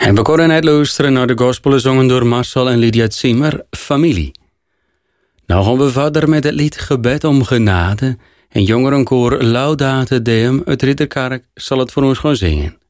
En we kunnen net luisteren naar de gospel gezongen door Marcel en Lydia Zimmer, Familie. Nou gaan we verder met het lied Gebed om Genade. En jongerenkoor Laudate Deum uit Ridderkerk zal het voor ons gaan zingen.